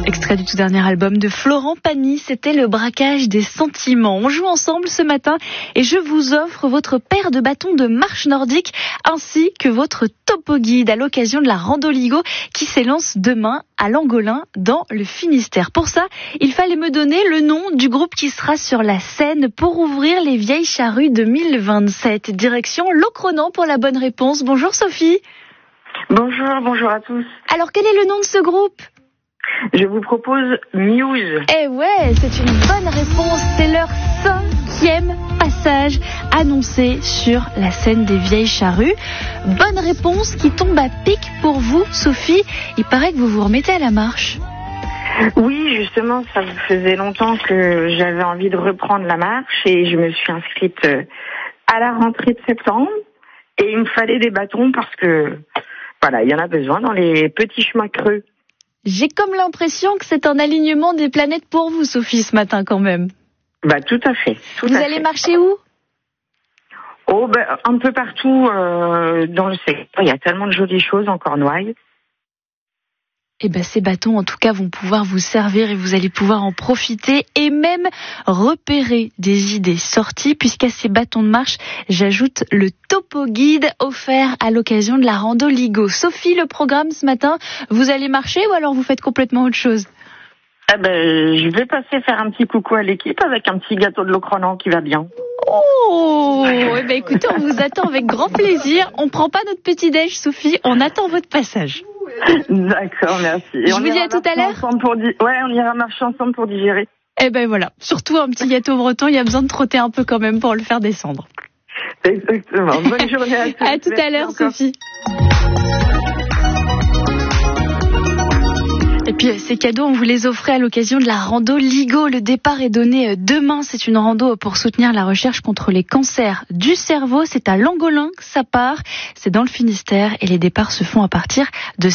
Extrait du tout dernier album de Florent Pagny, c'était Le braquage des sentiments. On joue ensemble ce matin et je vous offre votre paire de bâtons de marche nordique ainsi que votre topo guide à l'occasion de la Rando Ligo qui s'élance demain à Langolin dans le Finistère. Pour ça, il fallait me donner le nom du groupe qui sera sur la scène pour ouvrir les Vieilles Charrues 2027. Direction Locronan pour la bonne réponse. Bonjour Sophie. Bonjour à tous. Alors quel est le nom de ce groupe ? Je vous propose Muse. Eh ouais, c'est une bonne réponse. C'est leur 5e passage annoncé sur la scène des Vieilles Charrues. Bonne réponse qui tombe à pic pour vous, Sophie. Il paraît que vous vous remettez à la marche. Oui, justement, ça faisait longtemps que j'avais envie de reprendre la marche et je me suis inscrite à la rentrée de septembre. Et il me fallait des bâtons parce que, voilà, il y en a besoin dans les petits chemins creux. J'ai comme l'impression que c'est un alignement des planètes pour vous, Sophie, ce matin quand même. Bah tout à fait. Vous allez marcher où ? Oh, un peu partout dans le secteur. Il y a tellement de jolies choses en Cornouailles. Eh ben, ces bâtons, en tout cas, vont pouvoir vous servir et vous allez pouvoir en profiter et même repérer des idées sorties, puisqu'à ces bâtons de marche, j'ajoute le topo guide offert à l'occasion de la Rando Ligo. Sophie, le programme ce matin, vous allez marcher ou alors vous faites complètement autre chose ? Je vais passer faire un petit coucou à l'équipe avec un petit gâteau de Locronan qui va bien. Oh, eh ben, écoutez, on vous attend avec grand plaisir. On prend pas notre petit déj, Sophie, on attend votre passage. D'accord, merci. Et je vous dis à tout à l'heure. On ira marcher ensemble pour digérer. Eh ben voilà, surtout un petit gâteau breton, il y a besoin de trotter un peu quand même pour le faire descendre. Exactement. Bonne journée à tous. À tout à l'heure, encore. Sophie. Et puis ces cadeaux, on vous les offrait à l'occasion de la Rando Ligo. Le départ est donné demain. C'est une rando pour soutenir la recherche contre les cancers du cerveau. C'est à Langolin que ça part. C'est dans le Finistère et les départs se font à partir de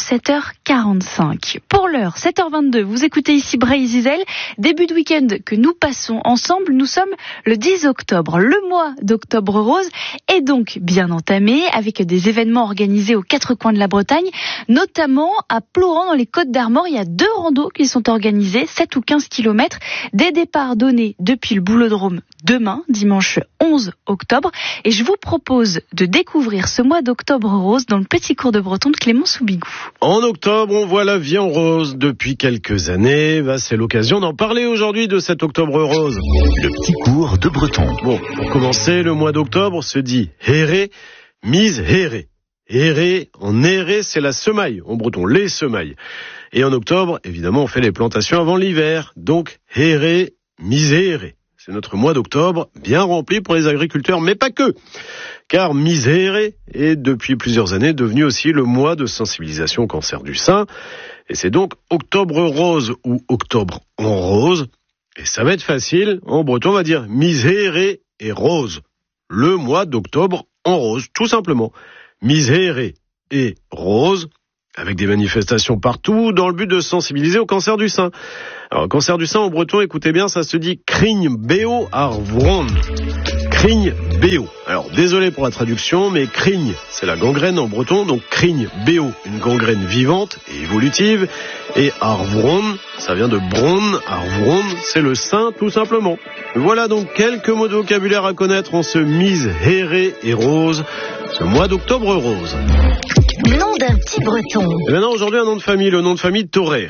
7h45. Pour l'heure, 7h22, vous écoutez ici Bray Zizel. Début de week-end que nous passons ensemble. Nous sommes le 10 octobre. Le mois d'Octobre Rose est donc bien entamé avec des événements organisés aux 4 coins de la Bretagne, notamment à Ploran dans les Côtes-d'Armor. Il y a 2 randos qui sont organisés, 7 ou 15 kilomètres, des départs donnés depuis le Boulodrome demain, dimanche 11 octobre. Et je vous propose de découvrir ce mois d'Octobre Rose dans le petit cours de breton de Clément Soubigou. En octobre, on voit la vie en rose depuis quelques années. C'est l'occasion d'en parler aujourd'hui de cet Octobre Rose. Le petit cours de breton. Bon, pour commencer, le mois d'octobre se dit héré, mise héré. Héré, en héré, c'est la semaille, en breton, les semailles. Et en octobre, évidemment, on fait les plantations avant l'hiver. Donc, héré, miséré. C'est notre mois d'octobre, bien rempli pour les agriculteurs, mais pas que. Car miséré est depuis plusieurs années devenu aussi le mois de sensibilisation au cancer du sein. Et c'est donc Octobre Rose ou Octobre en rose. Et ça va être facile, en breton, on va dire miséré et rose. Le mois d'octobre en rose, tout simplement. Miséré et rose, avec des manifestations partout dans le but de sensibiliser au cancer du sein. Alors, cancer du sein en breton, écoutez bien, ça se dit krigne béo arvron. Krigne béo. Alors, désolé pour la traduction, mais krigne, c'est la gangrène en breton, donc krigne béo, une gangrène vivante et évolutive. Et arvron, ça vient de bron, arvron, c'est le sein tout simplement. Voilà donc quelques mots de vocabulaire à connaître en ce miséré et rose, ce mois d'Octobre Rose. Nom d'un petit breton. Et maintenant, aujourd'hui, un nom de famille, le nom de famille Thorer.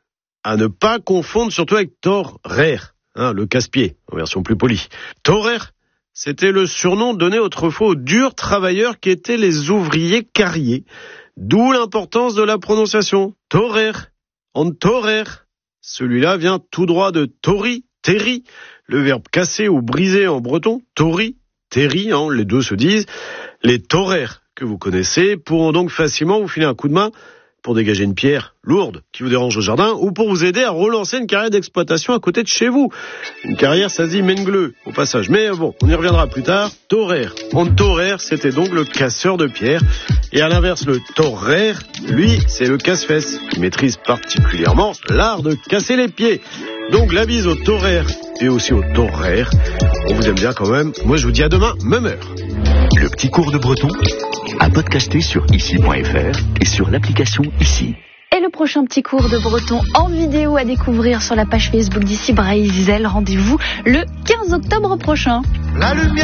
À ne pas confondre surtout avec Thorer, le casse-pied, en version plus polie. Thorer, c'était le surnom donné autrefois aux durs travailleurs qui étaient les ouvriers carriers. D'où l'importance de la prononciation. Thorer, en Thorer. Celui-là vient tout droit de tori, terri, le verbe casser ou briser en breton, tori, terri, les deux se disent. Les Thorers que vous connaissez pourront donc facilement vous filer un coup de main pour dégager une pierre lourde qui vous dérange au jardin ou pour vous aider à relancer une carrière d'exploitation à côté de chez vous. Une carrière, ça se dit mengleux au passage. Mais bon, on y reviendra plus tard. Thorer. En Thorer, c'était donc le casseur de pierre. Et à l'inverse, le Thorer, lui, c'est le casse-fesses qui maîtrise particulièrement l'art de casser les pieds. Donc la bise aux Thorer et aussi aux Thorer. On vous aime bien quand même. Moi, je vous dis à demain, même heure. Le petit cours de breton à podcaster sur ici.fr et sur l'application Ici. le prochain petit cours de breton en vidéo à découvrir sur la page Facebook d'ici Brésil. Rendez-vous le 15 octobre prochain. La lumière